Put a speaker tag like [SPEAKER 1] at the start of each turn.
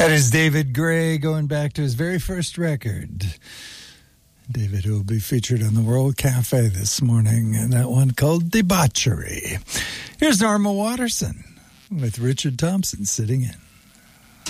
[SPEAKER 1] That is David Gray going back to his very first record. David, who will be featured on the World Cafe this morning, and that one called Debauchery. Here's Norma Watterson with Richard Thompson sitting in.